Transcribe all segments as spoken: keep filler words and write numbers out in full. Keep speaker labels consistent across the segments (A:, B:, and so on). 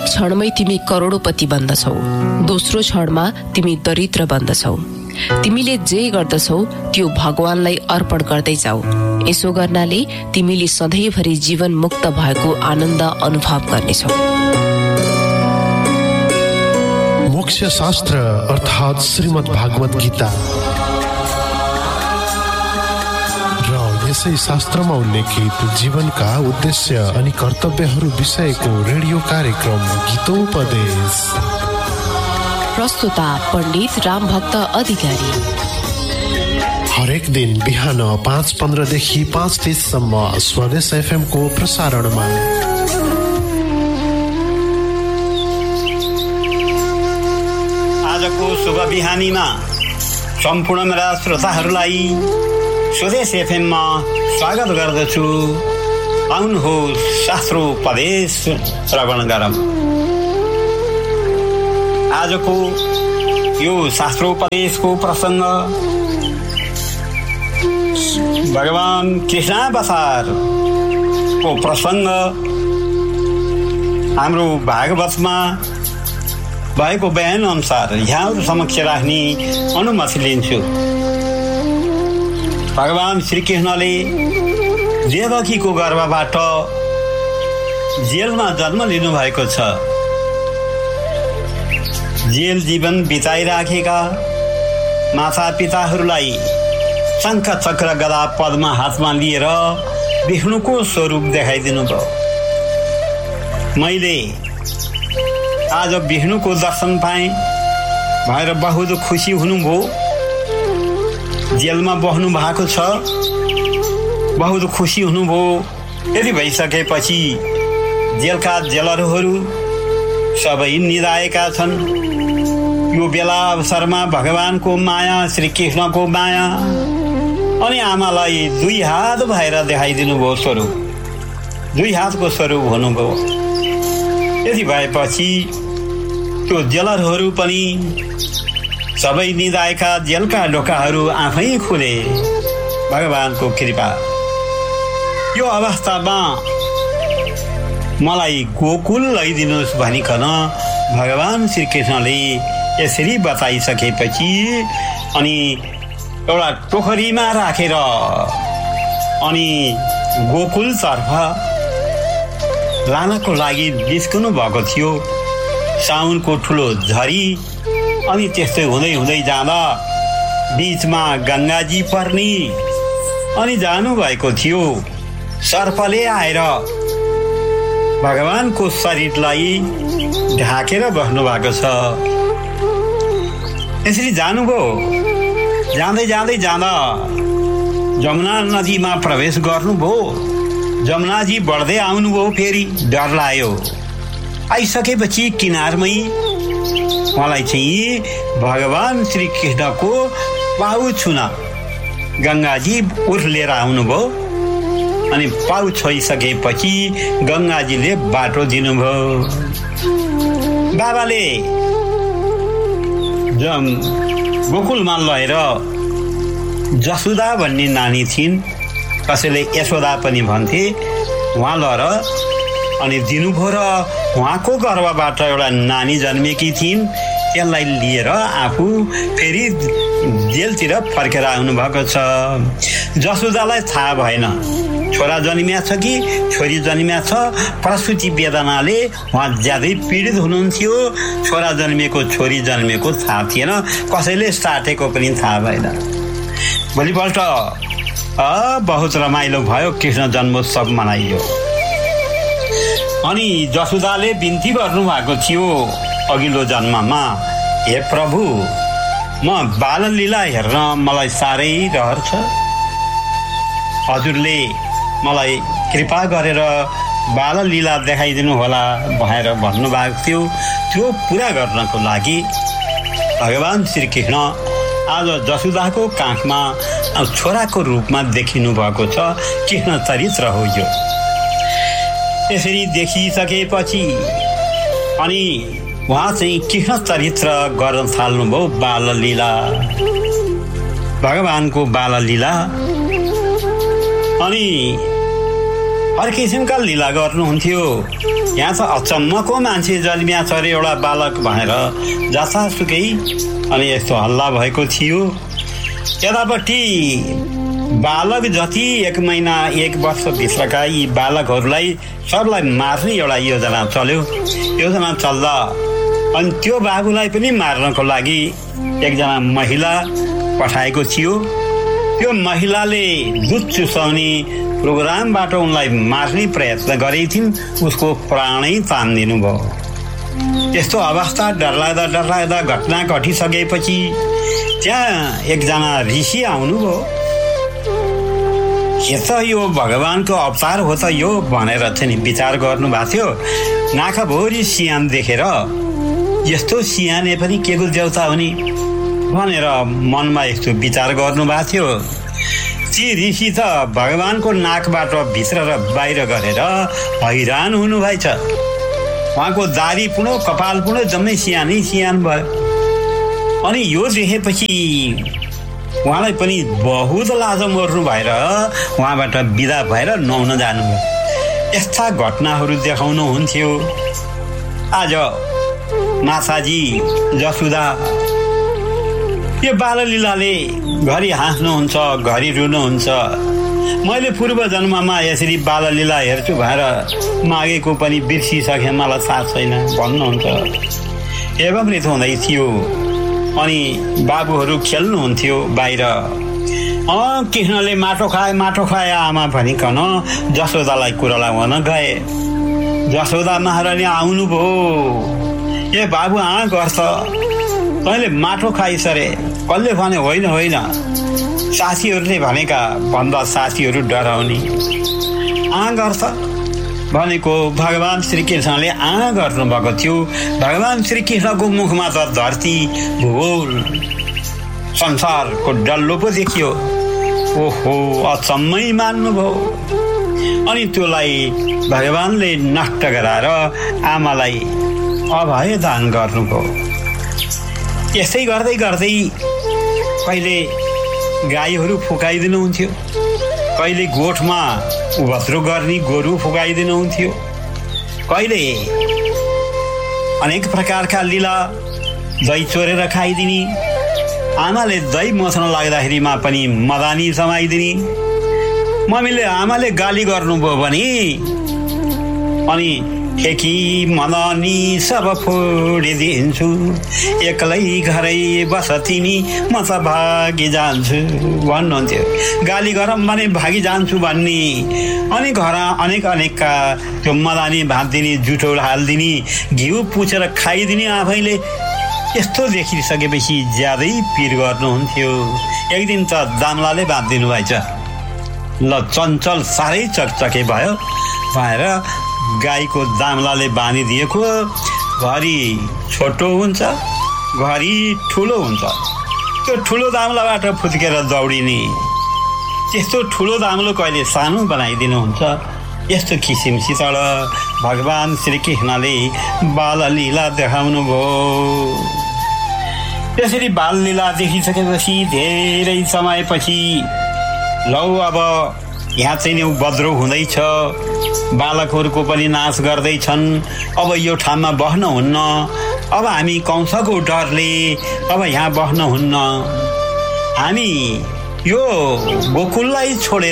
A: क्षणमै तिमी करोडपति बन्दछौ, दोस्रो क्षणमा तिमी दरिद्र बन्दछौ। तिमीले जे गर्दछौ त्यो भगवानलाई अर्पण गर्दै जाऊ। यसो गर्नाले तिमीले सधैँभरि जीवन मुक्त भएको आनन्द अनुभव गर्नेछौ।
B: मोक्ष शास्त्र अर्थात् श्रीमद् भागवत गीता र यसै शास्त्रमा उल्लेखित जीवनका उद्देश्य अनि कर्तव्यहरू विषयको रेडियो कार्यक्रम गीतोपदेश।
A: प्रस्तुता पण्डित रामभक्त अधिकारी।
B: हरेक दिन बिहान पाँच पन्ध्रदेखि पाँच तिससम्म स्वदेश एफएम को प्रसारणमा।
C: आजको शुभ बिहानीमा सम्पूर्ण मेरा श्रोताहरूलाई स्वदेश एफएममा स्वागत गर्दछु। आउनुहोस् शास्त्रोपदेश श्रवण गरौँ। आजको यो शास्त्रोपदेशको प्रसङ्ग भगवान कृष्णावतारको प्रसङ्ग हाम्रो भागवतमा भएको बयान अनुसार यहाँहरू समक्ष राख्ने अनुमति लिन्छु। भगवान श्रीकृष्णले देवकीको गर्भबाट जेलमा जन्म लिनुभएको छ। जेल जीवन बिताइराखेका माता पिताहरूलाई शङ्ख चक्र गदा पद्म हातमा लिएर विष्णुको स्वरूप देखाइदिनु भयो। मैले आज विष्णुको दर्शन पाएँ भएर बहुत खुसी हुनुभयो। जेलमा बस्नु भएको छ, बहुत खुसी हुनुभयो। यदि भइसकेपछि जेलका जेलरहरू सबै निदाएका छन्। यो बेला अवसरमा भगवानको माया, श्रीकृष्णको माया अनि आमालाई दुई हात भएर देखाइदिनु भयो स्वरूप, दुई हातको स्वरूप हुनुभयो। यदि भएपछि त्यो जेलरहरू पनि सबै निदाएका जेलका ढोकाहरू आफै खुले। भगवानको कृपा। यो अवस्थामा मलाई गोकुल लैदिनुहोस् भनिकन भगवान श्रीकृष्णले यसरी बताइसकेपछि अनि एउटा टोकरीमा राखेर अनि गोकुलतर्फ लानको लागि निस्कनु भएको थियो। साउनको ठुलो झरी अनि त्यस्तै हुँदै हुँदै जाँदा बीचमा गङ्गाजी पर्ने अनि जानुभएको थियो। सर्पले आएर भगवानको शरीरलाई ढाकेर बस्नु भएको छ। यसरी जानुभयो। जाँदै जाँदै जाँदा जमुना नदीमा प्रवेश गर्नुभयो। जमुनाजी बढ्दै आउनुभयो। फेरि डर लाग्यो। आइसकेपछि किनारमै मलाई चाहिँ भगवान श्रीकृष्णको पाउ छुन गङ्गाजी उर्लेर आउनुभयो। अनि पाउ छोइसकेपछि गङ्गाजीले बाटो दिनुभयो। बाबाले गोकुलमा लगेर जसुदा भन्ने नानी थिइन्, कसैले यशोदा पनि भन्थे, उहाँ लगेर अनि दिनुभयो र उहाँको गर्भबाट एउटा नानी जन्मेकी थिइन्। त्यसलाई लिएर आफू फेरि जेलतिर फर्केर आउनु भएको छ। जसुदालाई थाहा भएन छोरा जन्मिया छ कि छोरी जन्मिया छ। प्रसुति वेदनाले उहाँ ज्यादै पीडित हुनुहुन्थ्यो। छोरा जन्मिएको छोरी जन्मिएको थाहा थिएन। कसैले साटेको पनि थाहा भएन। भोलिपल्ट बहुत रमाइलो भयो। कृष्ण जन्मोत्सव मनाइयो। अनि जसुदाले बिन्ती गर्नु भएको थियो अघिल्लो जन्ममा, हे प्रभु, म बाललीला हेर्न मलाई साह्रै रहर छ। हजुरले मलाई कृपा गरेर बाललीला देखाइदिनु होला भनेर भन्नुभएको थियो। त्यो पुरा गर्नको लागि भगवान श्रीकृष्ण आज जसुदाको काखमा छोराको रूपमा देखिनु भएको छ। कृष्ण चरित्र हो यो। यसरी देखिसकेपछि अनि उहाँ चाहिँ कृष्ण चरित्र गर्न थाल्नुभयो। बाललीला, भगवानको बाललीला। अनि हर किसिमका लीला गर्नुहुन्थ्यो। यहाँ त अचम्मको मान्छे जन्मिया छ अरे एउटा बालक भनेर जतासुकै अनि यस्तो हल्ला भएको थियो। यतापट्टि बालक जति एक महिना एक वर्षभित्रका यी बालकहरूलाई सबलाई मार्ने एउटा योजना चल्यो। योजना चल्दा अनि त्यो बाबुलाई पनि मार्नको लागि एकजना महिला पठाएको थियो। त्यो महिलाले दुध चुसाउने प्रोग्रामबाट उनलाई मार्ने प्रयत्न गरेकी थिइन्। उसको प्राणै तानिदिनु भयो। यस्तो अवस्था डरलाग्दा डरलाग्दा घटना घटिसकेपछि त्यहाँ एकजना ऋषि आउनुभयो। के त यो भगवानको अवतार हो त यो भनेर चाहिँ विचार गर्नुभएको थियो। नाकाभरि सियान देखेर यस्तो सियाने पनि के को देउता हो नि भनेर मनमा यस्तो विचार गर्नुभएको थियो। ती ऋषि त भगवानको नाकबाट भित्र र बाहिर गरेर हैरान हुनुभएछ। उहाँको दारी पुनो कपाल पुनो जम्मै सियानै सियान भयो। अनि यो देखेपछि उहाँलाई पनि बहुत लाज मर्नु भएर उहाँबाट बिदा भएर नुहाउन जानुभयो। यस्ता घटनाहरू देखाउनुहुन्थ्यो। आज माताजी जसुदा यो बाललीलाले घरि हाँस्नुहुन्छ घरि रुनुहुन्छ। मैले पूर्व जन्ममा यसरी बाललीला हेर्छु भनेर मागेको पनि बिर्सिसकेँ, मलाई थाहा छैन भन्नुहुन्छ। एवं रीत हुँदै थियो। अनि बाबुहरू खेल्नुहुन्थ्यो बाहिर। अँ कृष्णले माटो खाए माटो खाए आमा भनिकन जसोदालाई कुरा लगाउन गए। जसोदा महारानी आउनुभयो। ए बाबु आ गर्छ तैँले माटो खाइस रे। कसले भने होइन होइन, साथीहरूले भनेका भन्दा साथीहरू डराउने। आ गर्छ भनेको भगवान श्रीकृष्णले आ गर्नुभएको थियो। भगवान श्रीकृष्णको मुखमा त धरती भूगोल संसारको डल्लो पो देखियो। ओहो अचम्मै मान्नुभयो। अनि त्यसलाई भगवानले नष्ट गराएर आमालाई अभय दान गर्नुभयो। यसै गर्दै गर्दै कहिले गाईहरू फुकाइदिनुहुन्थ्यो, कहिले गोठमा उपद्रो गर्ने गोरु फुकाइदिनुहुन्थ्यो, कहिले अनेक प्रकारका लीला दही चोरेर खाइदिने। आमाले दही मोच्न लाग्दाखेरिमा पनि मदानी समाइदिने। मम्मीले आमाले गाली गर्नुभयो भने अनि ठेकी मदानी सब फोडिदिन्छु, एक्लै घरै बस तिमी म त भागी जान्छु भन्नुहुन्थ्यो। गाली गरौँ भने भागी जान्छु भन्ने। अनि घर अनेक अनेकका त्यो मदानी भाँचिदिने, जुठो हालिदिने, घिउ पुछेर खाइदिने आफैले। यस्तो देखिसकेपछि ज्यादै पिर गर्नुहुन्थ्यो। एक दिन त दामलाले भाँचिदिनु भएछ। ल चञ्चल साह्रै चकचके भयो भएर गाईको दामलाले बाँधिदिएको घरि छोटो हुन्छ घरि ठुलो हुन्छ। त्यो ठुलो दामलाबाट फुत्केर दौडिने। त्यस्तो ठुलो दामलो कहिले सानो बनाइदिनुहुन्छ। यस्तो किसिमसित भगवान श्रीकृष्णले बाललीला देखाउनु भयो। त्यसरी बाललीला देखिसकेपछि धेरै समयपछि लौ अब यहाँ चाहिँ नि उपद्रो हुँदैछ, बालकहरूको पनि नाश गर्दैछन्। अब यो ठाउँमा बस्न हुन्न। अब हामी कंसको डरले अब यहाँ बस्न हुन्न। हामी यो गोकुललाई छोडेर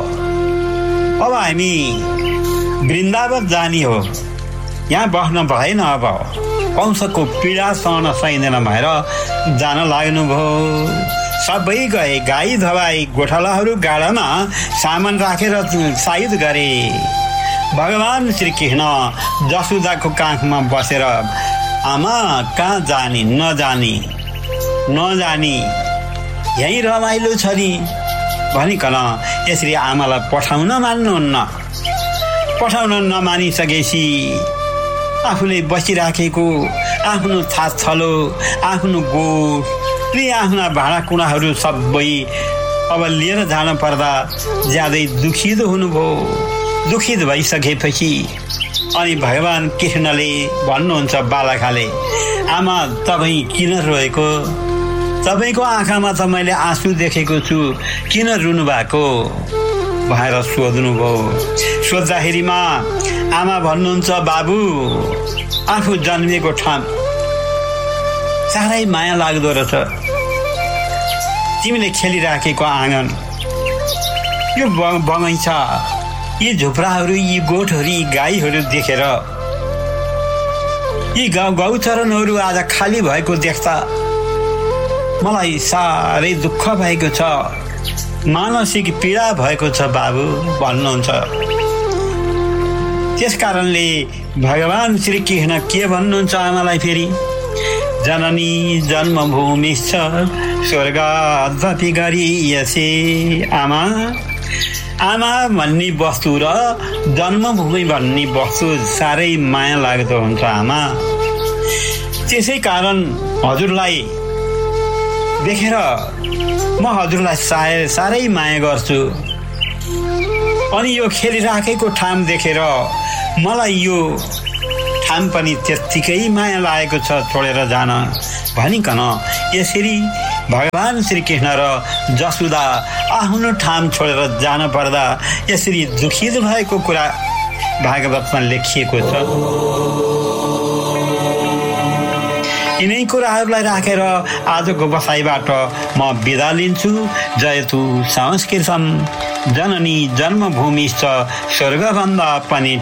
C: अब हामी वृन्दावन जाने हो। यहाँ बस्न भएन। अब कंसको पीडा सहन सकिँदैन भएर जान लाग्नुभयो। सबै गए। गाई धवाई गोठालाहरू गाडामा सामान राखेर साइद गरे। भगवान श्रीकृष्ण जसोदाको काखमा बसेर आमा कहाँ जाने नजाने नजाने यही रमाइलो छ नि भनिकन यसरी आमालाई पठाउन मान्नुहुन्न। पठाउन नमानिसकेपछि आफूले बसिराखेको आफ्नो थाथलो, आफ्नो गोठ र आफ्ना भाँडाकुँडाहरू सबै अब लिएर जान पर्दा ज्यादै दुखित हुनुभयो। दुखित भइसकेपछि अनि भगवान कृष्णले भन्नुहुन्छ बालकाले, आमा तपाईँ किन रोएको? तपाईँको आँखामा त मैले आँसु देखेको छु, किन रुनु भएको भएर सोध्नुभयो। सोद्धाखेरिमा आमा भन्नुहुन्छ, बाबु आफू जन्मिएको ठाउँ साह्रै माया लाग्दो रहेछ। तिमीले खेलिराखेको आँगन, यो बगैँचा, यी झुप्राहरू, यी गोठहरू, यी गाईहरू देखेर यी गाउँ गौचरणहरू आज खाली भएको देख्दा मलाई साह्रै दुःख भएको छ, मानसिक पीडा भएको छ बाबु भन्नुहुन्छ। त्यस कारणले भगवान श्री कृष्ण के भन्नुहुन्छ आमालाई फेरि, जननी जन्मभूमिश्च स्वर्गादपि गरीयसे। आमा आमा भन्ने वस्तु र जन्मभूमि भन्ने वस्तु साह्रै माया लाग्दो हुन्छ आमा। त्यसै कारण हजुरलाई देखेर म हजुरलाई साह्रै साह्रै माया गर्छु। अनि यो खेलिराखेको ठाउँ देखेर मलाई यो ठाउँ पनि त्यत्तिकै माया लागेको छ छोडेर जान भनिकन यसरी भगवान श्रीकृष्ण र जसोदा आफ्नो ठाउँ छोडेर जान पर्दा यसरी दुखित भएको कुरा भागवतमा लेखिएको छ। यिनै कुराहरूलाई राखेर आजको बसाइबाट म बिदा लिन्छु। जयतु संस्कृतम जननी जन्मभूमिश्च स्वर्गभन्दा पनि